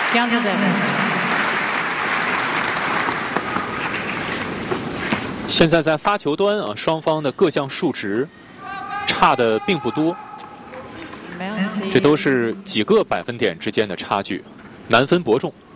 杨子珍。 现在在发球端啊，双方的各项数值差的并不多，这都是几个百分点之间的差距，难分伯仲。